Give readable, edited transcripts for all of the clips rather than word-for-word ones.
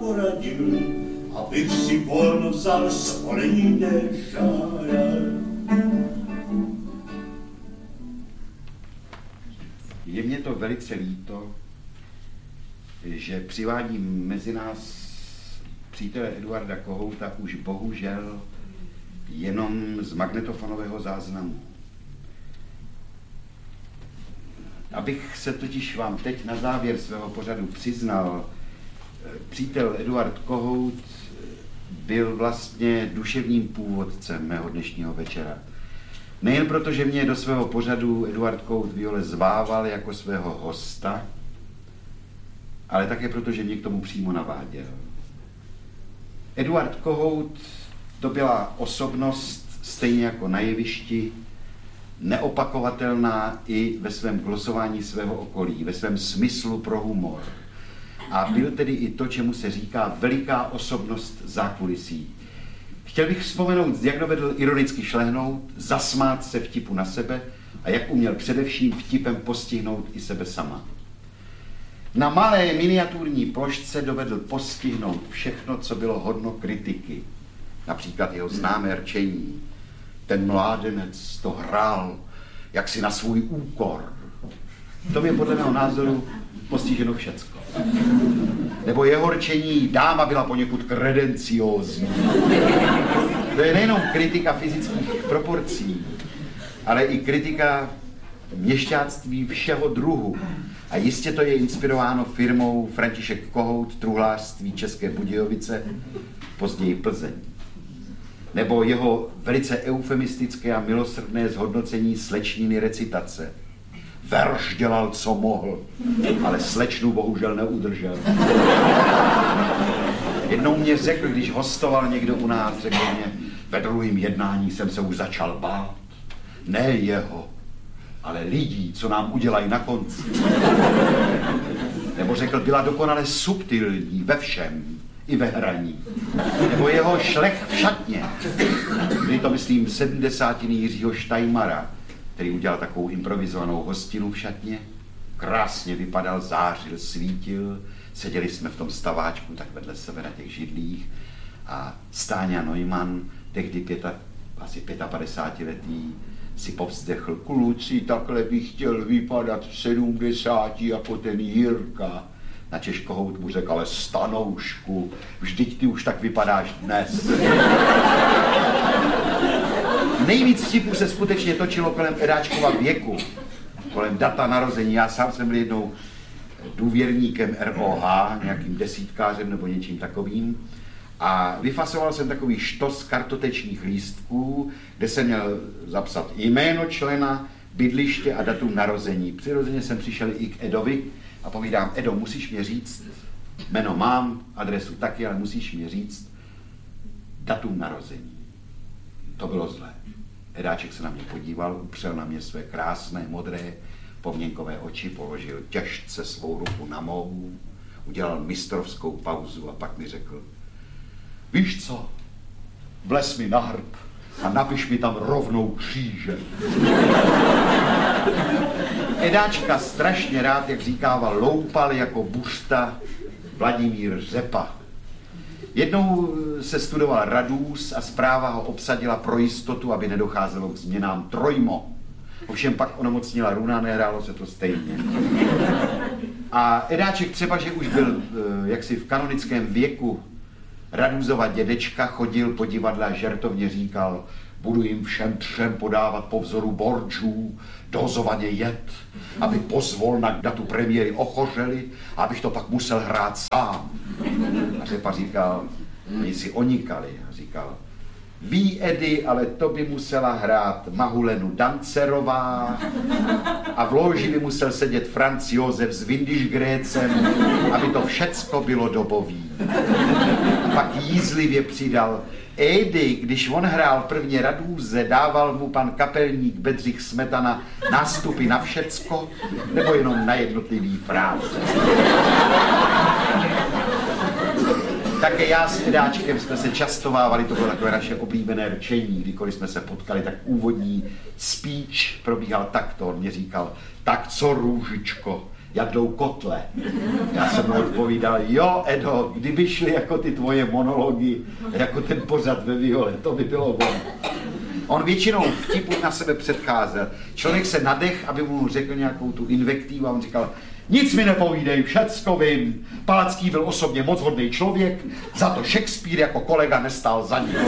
poradil, abych si volno vzal svolení nežádal. Je mně to velice líto, že přivádím mezi nás přítele Eduarda Kohouta už bohužel jenom z magnetofonového záznamu. Abych se totiž vám teď na závěr svého pořadu přiznal, přítel Eduard Kohout byl vlastně duševním původcem mého dnešního večera. Nejen proto, že mě do svého pořadu Eduard Kohout Viole zvával jako svého hosta, ale také proto, že mě k tomu přímo naváděl. Eduard Kohout to byla osobnost stejně jako na jevišti, neopakovatelná i ve svém glosování svého okolí, ve svém smyslu pro humor. A byl tedy i to, čemu se říká veliká osobnost zákulisí. Chtěl bych vzpomenout, jak dovedl ironicky šlehnout, zasmát se vtipu na sebe a jak uměl především vtipem postihnout i sebe sama. Na malé miniaturní plošce dovedl postihnout všechno, co bylo hodno kritiky. Například jeho známé rčení. Ten mládenec to hrál jaksi na svůj úkor. To je podle mého názoru postiženo všecko. Nebo jeho rčení, dáma byla poněkud kredenciózní. To je nejenom kritika fyzických proporcí, ale i kritika měšťáctví všeho druhu. A jistě to je inspirováno firmou František Kohout, truhlářství České Budějovice, později Plzeň. Nebo jeho velice eufemistické a milosrdné zhodnocení slečniny recitace. Verš dělal, co mohl, ale slečnu bohužel neudržel. Jednou mě řekl, když hostoval někdo u nás, řekl mě, ve druhém jednání jsem se už začal bát. Ne jeho, ale lidí, co nám udělají na konci. Nebo řekl, byla dokonale subtilní ve všem, i ve hraní. Nebo jeho šlech v šatně. Byli to, myslím, 70. Jiřího Štajmara, který udělal takovou improvizovanou hostinu v šatně. Krásně vypadal, zářil, svítil. Seděli jsme v tom staváčku tak vedle sebe na těch židlích. A Stáňa Neumann, tehdy asi 55letý, si povzdechl, kluci, takhle bych chtěl vypadat v 70 jako ten Jirka. Načež Kohout mu řekl, ale stanoušku, vždyť ty už tak vypadáš dnes. Nejvíc vtipů se skutečně točilo kolem Edáčkova věku, kolem data narození. Já sám jsem byl jednou důvěrníkem ROH, nějakým desítkářem nebo něčím takovým. A vyfasoval jsem takový štos kartotečních lístků, kde jsem měl zapsat jméno člena, bydliště a datum narození. Přirozeně jsem přišel i k Edovi a povídám, Edo, musíš mě říct, jméno mám, adresu taky, ale musíš mě říct datum narození. To bylo zlé. Edáček se na mě podíval, upřel na mě své krásné, modré, povněnkové oči, položil těžce svou ruku na mou, udělal mistrovskou pauzu a pak mi řekl, víš co, vlez mi na hrb a napiš mi tam rovnou kříže. Edáčka strašně rád, jak říkával, loupal jako buřta Vladimír Řepa. Jednou se studoval Radůz a zpráva ho obsadila pro jistotu, aby nedocházelo k změnám trojmo. Ovšem pak onemocnila runa, nehrálo se to stejně. A Edáček třeba, že už byl jaksi v kanonickém věku, Radůzova dědečka, chodil po divadle a žertovně říkal, budu jim všem třem podávat po vzoru Borčů dozovaně jed, aby pozvolna k datu premiéry ochořeli, abych to pak musel hrát sám. A Řepa říkal, oni si onikali, a říkal, ví Edy, ale to by musela hrát Mahulenu Dancerová a v loži by musel sedět Franz Josef s Windischgrätzem, aby to všecko bylo dobový. A pak jízlivě přidal, Edy, když on hrál prvně Radůze, dával mu pan kapelník Bedřich Smetana nástupy na všecko, nebo jenom na jednotlivý fráze. Také já s Edáčkem jsme se častovávali, to bylo takové naše oblíbené rčení, kdykoliv jsme se potkali, tak úvodní speech probíhal takto, on mě říkal, tak co Růžičko, jak jdou kotle. Já jsem mu odpovídal, jo, Edo, kdyby šly jako ty tvoje monology, jako ten pořad ve Viole, to by bylo ono. On většinou vtipu na sebe předcházel. Člověk se nadech, aby mu řekl nějakou tu invektivu a on říkal, nic mi nepovídej, všecko vím. Palacký byl osobně moc hodný člověk, za to Shakespeare jako kolega nestál za ním.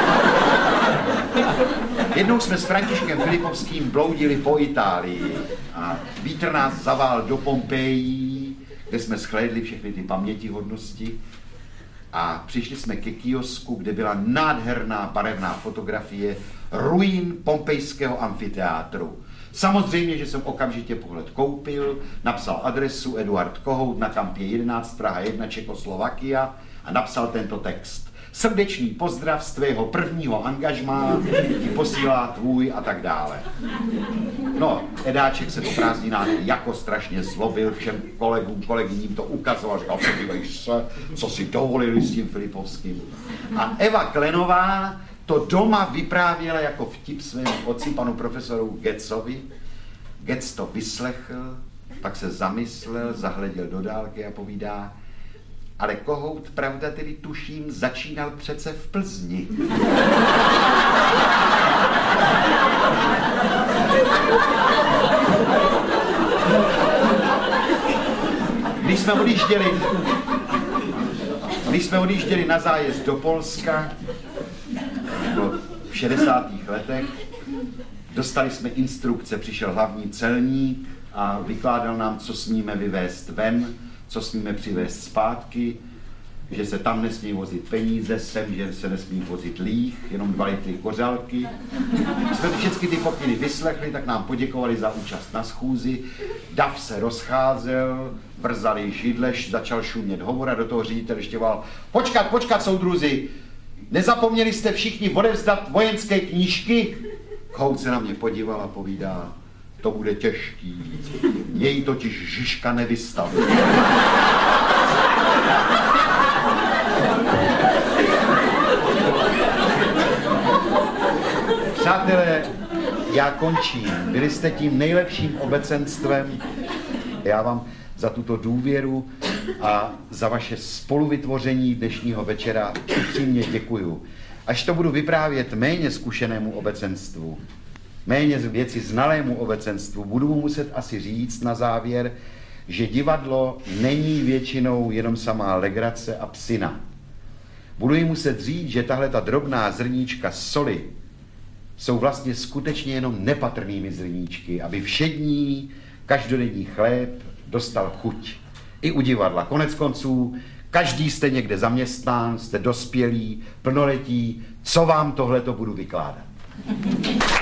Jednou jsme s Františkem Filipovským bloudili po Itálii a vítr nás zavál do Pompejí, kde jsme shlédli všechny ty pamětihodnosti a přišli jsme ke kiosku, kde byla nádherná barevná fotografie ruin pompejského amfiteátru. Samozřejmě, že jsem okamžitě pohled koupil, napsal adresu Eduard Kohout na Kampě 11, Praha 1, Čekoslovakia a napsal tento text. Srdečný pozdrav z tvého prvního angažmá, ti posílá tvůj a tak dále. No, Edáček se po prázdninách jako strašně zlobil, všem kolegům, kolegyním to ukazoval, říkal, podívej se, co si dovolili s tím Filipovským. A Eva Klenová to doma vyprávěla jako vtip svému otci, panu profesoru Getzovi. Getz to vyslechl, pak se zamyslel, zahleděl do dálky a povídá, ale Kohout, pravda tedy tuším, začínal přece v Plzni. Když jsme odjížděli na zájezd do Polska, v 60. letech, dostali jsme instrukce, přišel hlavní celník a vykládal nám, co smíme vyvést ven, co smíme přivést zpátky, že se tam nesmí vozit peníze, sem, že se nesmí vozit líh, jenom 2 litry kořalky. Když jsme všechny ty pokyny vyslechli, tak nám poděkovali za účast na schůzi. Dav se rozcházel, vrzali židleš, začal šumět hovor a do toho ředitel ještě volal, počkat, soudruzi, nezapomněli jste všichni odevzdat vojenské knížky? Kohout se na mě podíval a povídá, to bude těžký, jej totiž Žižka nevystavil. Přátelé, já končím. Byli jste tím nejlepším obecenstvem. Já vám za tuto důvěru a za vaše spoluvytvoření dnešního večera upřímně děkuju. Až to budu vyprávět méně zkušenému obecenstvu, méně věci znalému obecenstvu, budu mu muset asi říct na závěr, že divadlo není většinou jenom samá legrace a psina. Budu jim muset říct, že tahle ta drobná zrníčka soli jsou vlastně skutečně jenom nepatrnými zrníčky, aby všední, každodenní chléb dostal chuť. I u divadla. Konec konců, každý jste někde zaměstnán, jste dospělí, plnoletí, co vám tohleto budu vykládat?